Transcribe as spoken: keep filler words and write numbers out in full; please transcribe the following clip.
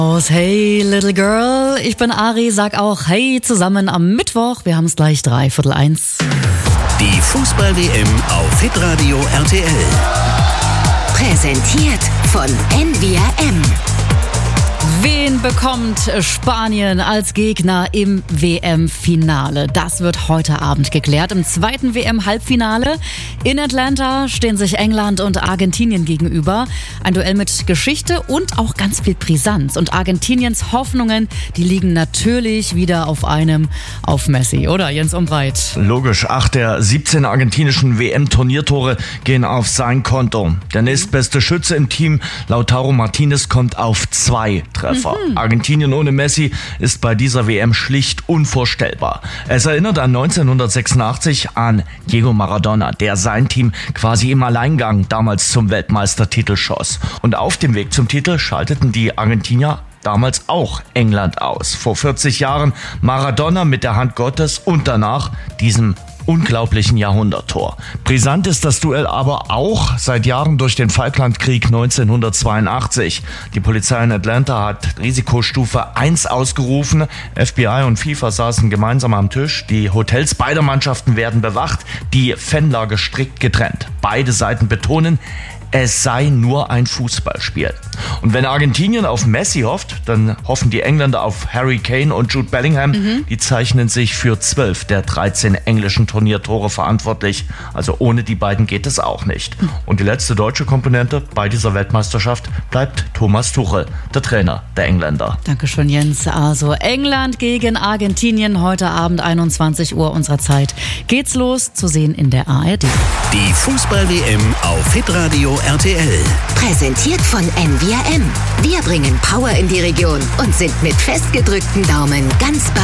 Aus Hey Little Girl, ich bin Ari, sag auch Hey zusammen am Mittwoch. Wir haben es gleich dreiviertel eins. Die Fußball-W M auf Hitradio R T L. Präsentiert von N V R M. Wen bekommt Spanien als Gegner im W M-Finale? Das wird heute Abend geklärt. Im zweiten W M-Halbfinale in Atlanta stehen sich England und Argentinien gegenüber. Ein Duell mit Geschichte und auch ganz viel Brisanz. Und Argentiniens Hoffnungen, die liegen natürlich wieder auf einem, auf Messi, oder Jens Umbreit? Logisch, acht der siebzehn argentinischen W M-Turniertore gehen auf sein Konto. Der nächstbeste Schütze im Team, Lautaro Martinez, kommt auf zwei Treffer. Mhm. Argentinien ohne Messi ist bei dieser W M schlicht unvorstellbar. Es erinnert an neunzehnhundertsechsundachtzig an Diego Maradona, der sein Team quasi im Alleingang damals zum Weltmeistertitel schoss. Und auf dem Weg zum Titel schalteten die Argentinier damals auch England aus. Vor vierzig Jahren Maradona mit der Hand Gottes und danach diesem unglaublichen Jahrhunderttor. Brisant ist das Duell aber auch seit Jahren durch den Falklandkrieg neunzehnhundertzweiundachtzig. Die Polizei in Atlanta hat Risikostufe eins ausgerufen. F B I und FIFA saßen gemeinsam am Tisch. Die Hotels beider Mannschaften werden bewacht, die Fanlager strikt getrennt. Beide Seiten betonen, es sei nur ein Fußballspiel. Und wenn Argentinien auf Messi hofft, dann hoffen die Engländer auf Harry Kane und Jude Bellingham. Mhm. Die zeichnen sich für zwölf der dreizehn englischen Turniertore verantwortlich. Also ohne die beiden geht es auch nicht. Und die letzte deutsche Komponente bei dieser Weltmeisterschaft bleibt Thomas Tuchel, der Trainer der Engländer. Dankeschön, Jens. Also England gegen Argentinien heute Abend einundzwanzig Uhr unserer Zeit. Geht's los, zu sehen in der A R D. Die Fußball-W M auf Hitradio R T L. Präsentiert von N V R M. Wir bringen Power in die Region und sind mit festgedrückten Daumen ganz bei